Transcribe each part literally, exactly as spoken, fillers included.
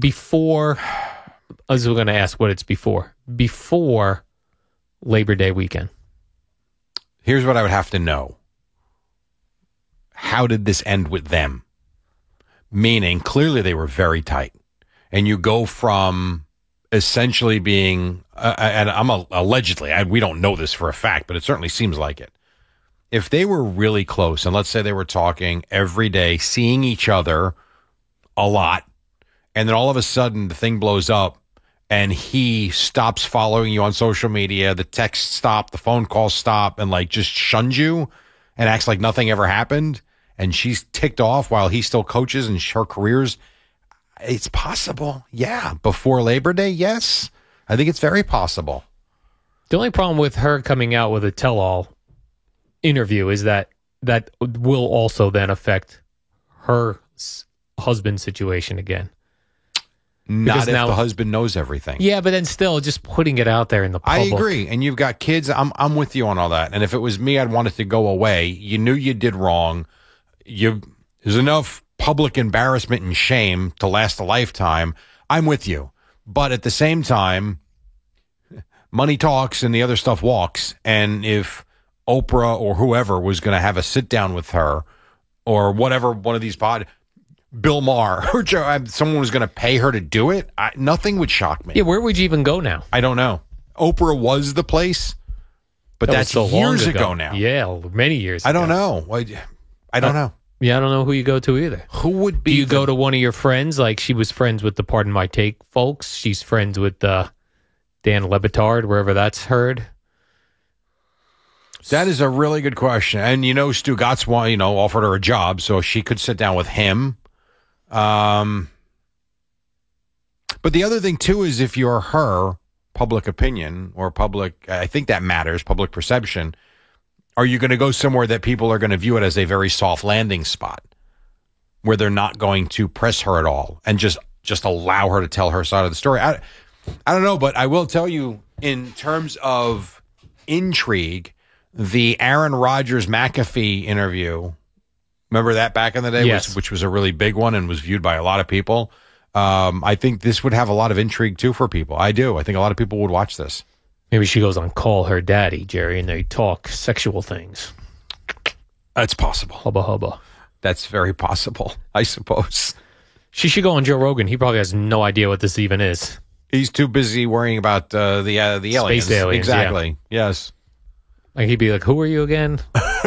before, I was going to ask what it's before. Before Labor Day weekend. Here's what I would have to know. How did this end with them? Meaning, clearly they were very tight. And you go from essentially being, uh, and I'm a, allegedly, I, we don't know this for a fact, but it certainly seems like it. If they were really close, and let's say they were talking every day, seeing each other a lot, and then all of a sudden the thing blows up and he stops following you on social media, the texts stop, the phone calls stop, and like just shuns you and acts like nothing ever happened, and she's ticked off while he still coaches and her career's, it's possible. Yeah. Before Labor Day, yes. I think it's very possible. The only problem with her coming out with a tell-all interview is that that will also then affect her s- husband's situation again. Not Because if now- the husband knows everything. Yeah, but then still, just putting it out there in the public. I agree. And you've got kids. I'm I'm with you on all that. And if it was me, I'd want it to go away. You knew you did wrong. You There's enough public embarrassment and shame to last a lifetime. I'm with you. But at the same time, money talks and the other stuff walks. And if Oprah or whoever was going to have a sit down with her or whatever, one of these pod, Bill Maher, or Joe, someone was going to pay her to do it, I, nothing would shock me. Yeah, where would you even go now? I don't know. Oprah was the place, but That was that's so long years ago. now. Yeah, many years I ago. don't know. I, I don't Uh, know. Yeah, I don't know who you go to either. Who would be Do you the- go to one of your friends? Like she was friends with the Pardon My Take folks. She's friends with uh, Dan Lebitard, wherever that's heard. That is a really good question. And, you know, Stu Gatz, you know, offered her a job, so she could sit down with him. Um, but the other thing, too, is if you're her, public opinion or public, I think that matters, public perception, are you going to go somewhere that people are going to view it as a very soft landing spot where they're not going to press her at all and just, just allow her to tell her side of the story? I, I don't know, but I will tell you in terms of intrigue, the Aaron Rodgers McAfee interview, remember that back in the day, Yes. was, which was a really big one and was viewed by a lot of people. Um, I think this would have a lot of intrigue, too, for people. I do. I think a lot of people would watch this. Maybe she goes on Call Her Daddy, Jerry, and they talk sexual things. That's possible. Hubba hubba. That's very possible, I suppose. She should go on Joe Rogan. He probably has no idea what this even is. He's too busy worrying about uh, the uh, the aliens. Space aliens, Exactly. Yes. Like he'd be like, "Who are you again?"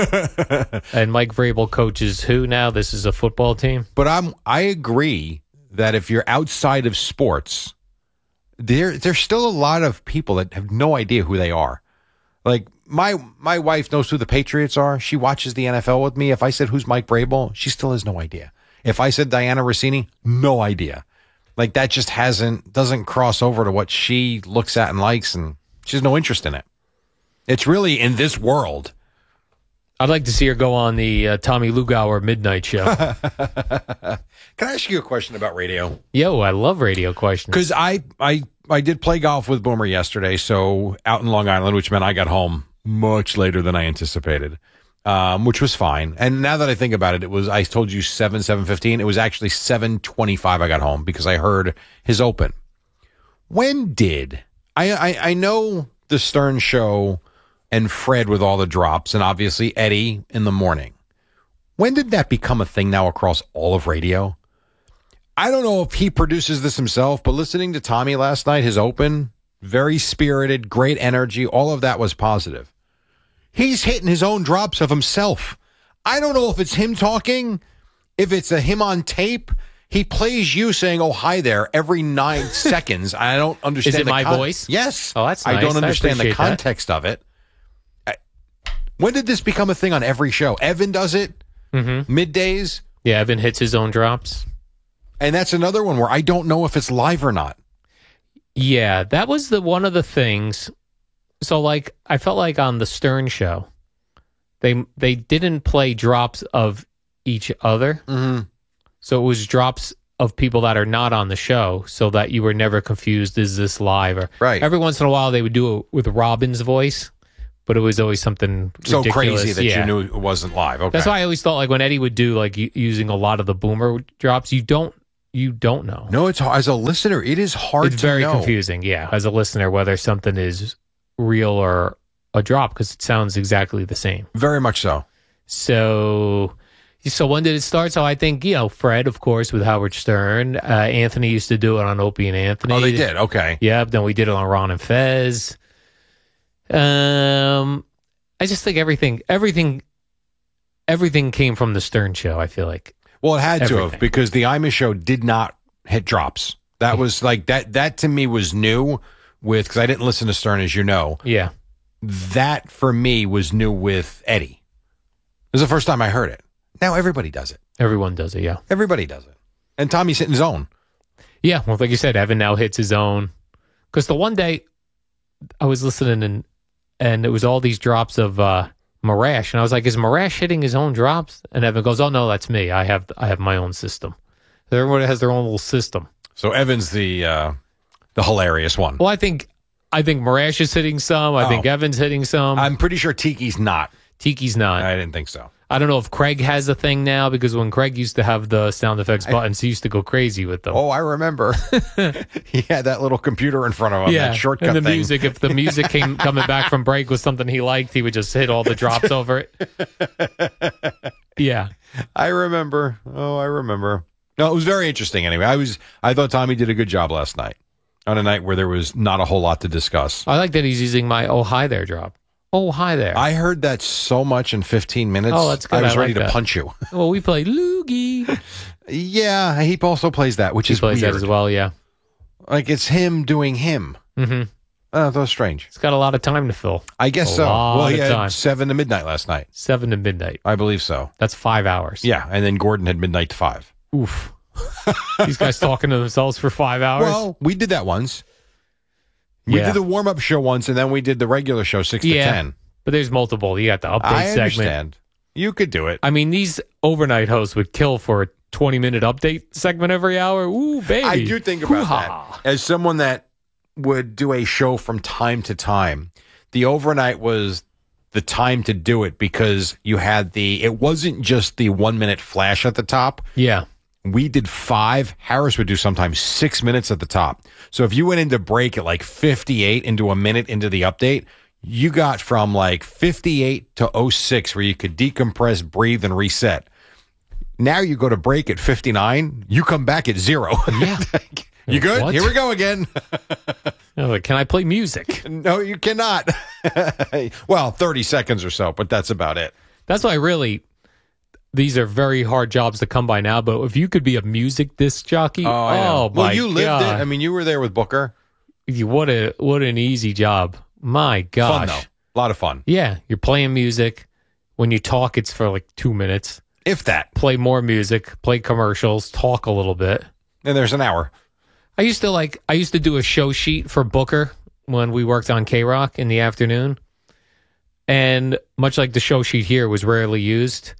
And Mike Vrabel coaches who now? This is a football team. But I'm I agree that if you're outside of sports, there there's still a lot of people that have no idea who they are. Like my my wife knows who the Patriots are. She watches the N F L with me. If I said who's Mike Vrabel, she still has no idea. If I said Diana Rossini, no idea. Like that just hasn't doesn't cross over to what she looks at and likes, and she has no interest in it. It's really in this world. I'd like to see her go on the uh, Tommy Lugauer Midnight Show. Can I ask you a question about radio? Yo, I love radio questions. Because I, I, I did play golf with Boomer yesterday, so out in Long Island, which meant I got home much later than I anticipated, um, which was fine. And now that I think about it, it was I told you seven, seven fifteen. It was actually seven twenty-five I got home because I heard his open. When did I? I, I know the Stern Show and Fred with all the drops, and obviously Eddie in the morning. When did that become a thing now across all of radio? I don't know if he produces this himself, but listening to Tommy last night, his open, very spirited, great energy, all of that was positive. He's hitting his own drops of himself. I don't know if it's him talking, if it's a him on tape. He plays you saying, "Oh, hi there," every nine seconds. I don't understand. Is it the my con- voice? Yes. Oh, that's I nice. don't I understand the appreciate that. context of it. I- When did this become a thing on every show? Evan does it Mm-hmm. middays. Yeah, Evan hits his own drops. And that's another one where I don't know if it's live or not. Yeah, that was the one of the things. So, like, I felt like on the Stern Show, they they didn't play drops of each other. Mm-hmm. So it was drops of people that are not on the show, so that you were never confused. Is this live? Or Right. Every once in a while, they would do it with Robin's voice, but it was always something So ridiculous. crazy that Yeah. you knew it wasn't live. Okay. That's why I always thought, like, when Eddie would do, like, u- using a lot of the Boomer drops, you don't you don't know. No, it's hard. As a listener, it is hard It's to very know. confusing, yeah, as a listener, whether something is real or a drop, because it sounds exactly the same. Very much so. So, so when did it start? So I think, you know, Fred, of course, with Howard Stern. Uh, Anthony used to do it on Opie and Anthony. Oh, they did? Okay. Yep. Then we did it on Ron and Fez. Um, I just think everything, everything, everything came from the Stern show, I feel like. Well, it had to Everything. have, because the Imus show did not hit drops. That was like, that, that to me was new with, because I didn't listen to Stern, as you know. Yeah. That for me was new with Eddie. It was the first time I heard it. Now everybody does it. Everyone does it, yeah. Everybody does it. And Tommy's hitting his own. Yeah, well, like you said, Evan now hits his own. Because the one day I was listening and and it was all these drops of uh, Marash, and I was like, "Is Marash hitting his own drops?" And Evan goes, "Oh no, that's me. I have I have my own system." Everybody has their own little system. So Evan's the uh, the hilarious one. Well, I think I think Marash is hitting some. I Oh. think Evan's hitting some. I'm pretty sure Tiki's not. Tiki's not. I didn't think so. I don't know if Craig has a thing now, because when Craig used to have the sound effects buttons, he used to go crazy with them. Oh, I remember. He had that little computer in front of him, that shortcut and the thing. music. If the music came coming back from break was something he liked, he would just hit all the drops over it. Yeah, I remember. Oh, I remember. No, it was very interesting. Anyway, I was. I thought Tommy did a good job last night on a night where there was not a whole lot to discuss. I like that he's using my "Oh hi there" drop. Oh hi there. I heard that so much in fifteen minutes. Oh, that's good. I was I ready like to that. punch you. Well, we play Loogie. Yeah, he also plays that, which He is plays weird. that as well. Yeah. Like it's him doing him. Mm-hmm. Oh, that was strange. It's got a lot of time to fill. I guess A so. lot Well, he of had time. seven to midnight last night. Seven to midnight. I believe so. That's five hours. Yeah, and then Gordon had midnight to five. Oof. These guys talking to themselves for five hours. Well, we did that once. We Yeah. did the warm up show once, and then we did the regular show six yeah, to ten. but there's multiple. You got the update I segment. understand. You could do it. I mean, these overnight hosts would kill for a twenty minute update segment every hour. Ooh, baby. I do think about Hoo-ha. that. As someone that would do a show from time to time, the overnight was the time to do it because you had the, it wasn't just the one minute flash at the top. Yeah. We did five. Harris would do sometimes six minutes at the top. So if you went into break at like fifty-eight into a minute into the update, you got from like fifty-eight to oh six where you could decompress, breathe, and reset. Now you go to break at fifty-nine, you come back at zero. Yeah. You good? What? Here we go again. I'm like, can I play music? No, you cannot. Well, thirty seconds or so, but that's about it. That's why really, these are very hard jobs to come by now. But if you could be a music disc jockey, oh, I know. my well, you lived God. it. I mean, you were there with Booker. You- what a what an easy job. My gosh. Fun, though. A lot of fun. Yeah, you're playing music. When you talk, it's for like two minutes. If that. Play more music, play commercials, talk a little bit. And there's an hour. I used to like I used to do a show sheet for Booker when we worked on K-Rock in the afternoon. And much like the show sheet here was rarely used.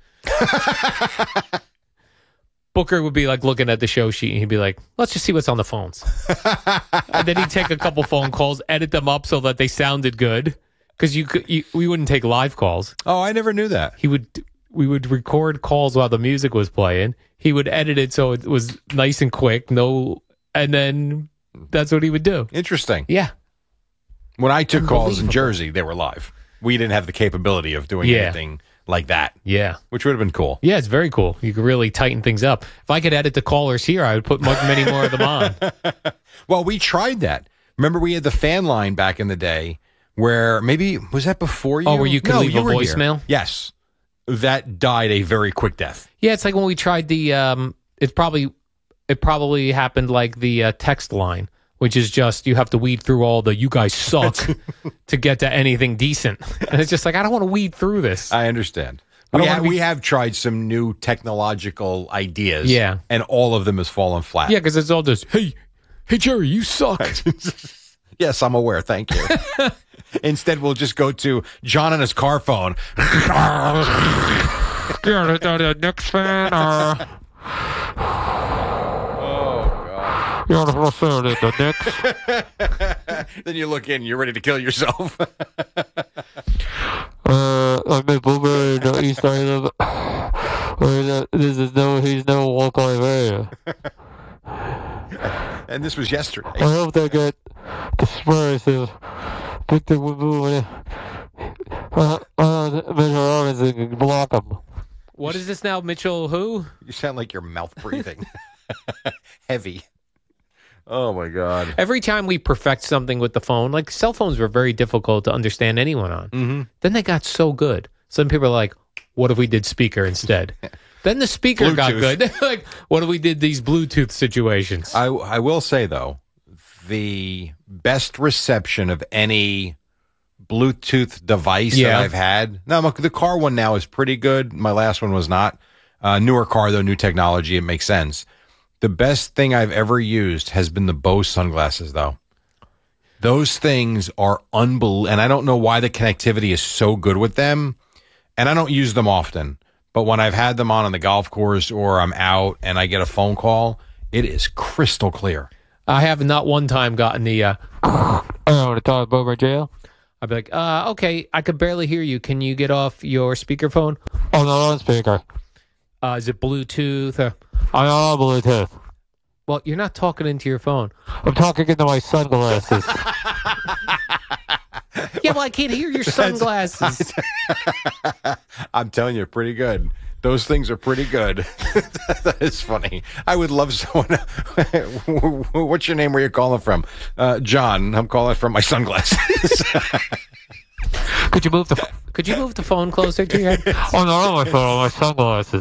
Booker would be like looking at the show sheet and he'd be like, let's just see what's on the phones. And then he'd take a couple phone calls, edit them up so that they sounded good. Because you could you, we wouldn't take live calls. Oh, I never knew that. He would we would record calls while the music was playing. He would edit it so it was nice and quick, no and then that's what he would do. Interesting. Yeah. When I took calls in Unbelievable. Jersey, they were live. We didn't have the capability of doing Yeah. anything like that, Yeah. which would have been cool. Yeah, it's very cool. You could really tighten things up. If I could edit the callers here, I would put much, many more of them on. Well, we tried that. Remember, we had the fan line back in the day where maybe, was that before you? Oh, where you could No, leave a were here. voicemail? Yes. That died a very quick death. Yeah, it's like when we tried the um it probably it probably happened like the uh, text line, which is just you have to weed through all the you guys suck to get to anything decent. And it's just like I don't want to weed through this. I understand. I We, don't ha- wanna be- we have tried some new technological ideas. Yeah. And all of them has fallen flat. Yeah, because it's all just hey, hey Jerry, you suck. Yes, I'm aware. Thank you. Instead, we'll just go to John and his car phone. You're a Knicks fan, or you're a fan of the Knicks. Then you look in, you're ready to kill yourself. Uh, I'm a boomer in the east side of. Where the, this is no, he's no walk-on area. And this was yesterday. I hope they get the Spurs to pick the move. Uh, uh, Mitchell Robinson can block them. What is this now, Mitchell who? You sound like you're mouth breathing. Heavy. Oh, my God. Every time we perfect something with the phone, like cell phones were very difficult to understand anyone on. Mm-hmm. Then they got so good. Some people are like, what if we did speaker instead? Then the speaker Bluetooth. got good. Like, what if we did these Bluetooth situations? I, I will say, though, the best reception of any Bluetooth device Yeah. that I've had. Now, my- the car one now is pretty good. My last one was not. Uh, newer car, though, new technology. It makes sense. The best thing I've ever used has been the Bose sunglasses, though. Those things are unbelievable. And I don't know why the connectivity is so good with them. And I don't use them often. But when I've had them on on the golf course or I'm out and I get a phone call, it is crystal clear. I have not one time gotten the, uh, I don't want to talk Boomer Jail. I'd be like, uh, okay, I could barely hear you. Can you get off your speakerphone? Oh, no, on speaker. Uh, is it Bluetooth? Uh, I'm on Bluetooth. Well, you're not talking into your phone. I'm talking into my sunglasses. Yeah, well, I can't hear your sunglasses. I'm telling you, pretty good. Those things are pretty good. That is funny. I would love someone. What's your name? Where you calling from? Uh, John. I'm calling from my sunglasses. Could you move the Could you move the phone closer to your head? Oh no, my phone, my sunglasses.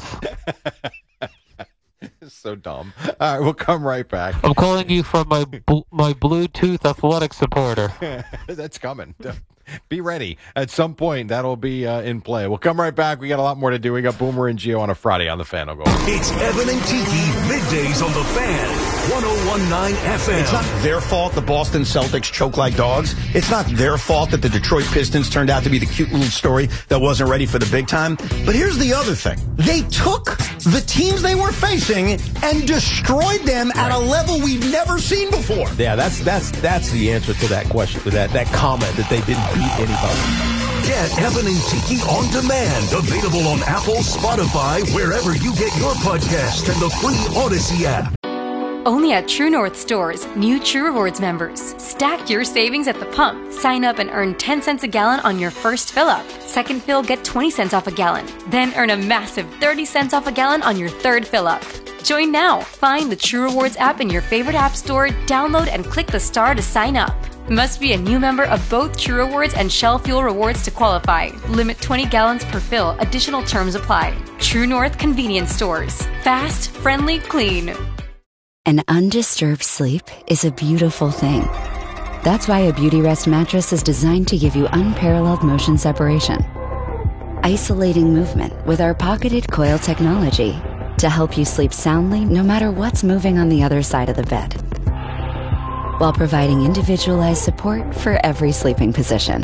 So dumb. All right, we'll come right back. I'm calling you from my bl- my Bluetooth athletic supporter. That's coming. Be ready. At some point, that'll be uh, in play. We'll come right back. We got a lot more to do. We got Boomer and Gio on a Friday on The Fan. I'll go. It's Evan and Tiki, middays on The Fan, one oh one point nine F M. It's not their fault the Boston Celtics choke like dogs. It's not their fault that the Detroit Pistons turned out to be the cute little story that wasn't ready for the big time. But here's the other thing. They took the teams they were facing and destroyed them at a level we've never seen before. Yeah, that's that's that's the answer to that question, to that, that comment that they didn't beat anybody. Get Evan and Tiki on demand. Available on Apple, Spotify, wherever you get your podcast, and the free Odyssey app. Only at True North stores, new True Rewards members. Stack your savings at the pump. Sign up and earn ten cents a gallon on your first fill up. Second fill, get twenty cents off a gallon. Then earn a massive thirty cents off a gallon on your third fill up. Join now. Find the True Rewards app in your favorite app store, download and click the star to sign up. Must be a new member of both True Rewards and Shell Fuel Rewards to qualify. Limit twenty gallons per fill. Additional terms apply. True North Convenience Stores. Fast, friendly, clean. An undisturbed sleep is a beautiful thing. That's why a Beauty Rest mattress is designed to give you unparalleled motion separation. Isolating movement with our pocketed coil technology to help you sleep soundly no matter what's moving on the other side of the bed, while providing individualized support for every sleeping position.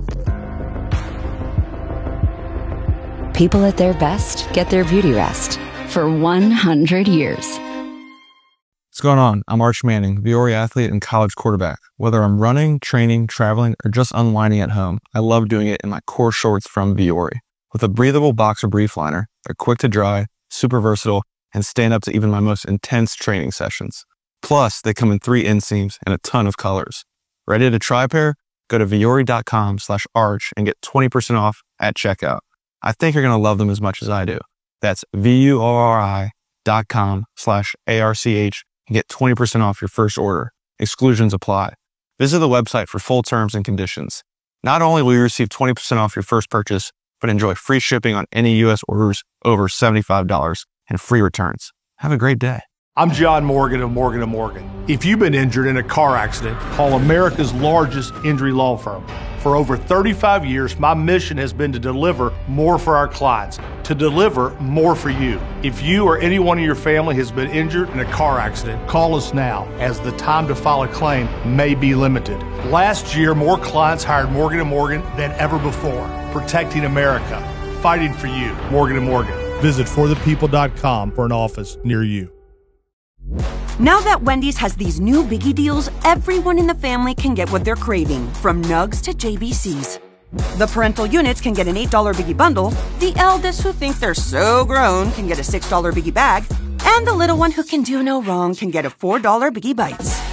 People at their best get their Beauty Rest for one hundred years. What's going on? I'm Arch Manning, Viore athlete and college quarterback. Whether I'm running, training, traveling, or just unwinding at home, I love doing it in my core shorts from Viore. With a breathable boxer brief liner, they're quick to dry, super versatile, and stand up to even my most intense training sessions. Plus, they come in three inseams and a ton of colors. Ready to try a pair? Go to Viore.com slash arch and get twenty percent off at checkout. I think you're going to love them as much as I do. That's V-U-O-R-I dot com slash A-R-C-H and get twenty percent off your first order. Exclusions apply. Visit the website for full terms and conditions. Not only will you receive twenty percent off your first purchase, but enjoy free shipping on any U S orders over seventy-five dollars and free returns. Have a great day. I'm John Morgan of Morgan and Morgan. If you've been injured in a car accident, call America's largest injury law firm. For over thirty-five years, my mission has been to deliver more for our clients, to deliver more for you. If you or anyone in your family has been injured in a car accident, call us now, as the time to file a claim may be limited. Last year, more clients hired Morgan and Morgan than ever before, protecting America, fighting for you. Morgan and Morgan. Visit for the people dot com for an office near you. Now that Wendy's has these new biggie deals, everyone in the family can get what they're craving, from nugs to J B Cs. The parental units can get an eight dollar biggie bundle. The eldest who think they're so grown can get a six dollar biggie bag. And the little one who can do no wrong can get a four dollar Biggie Bites.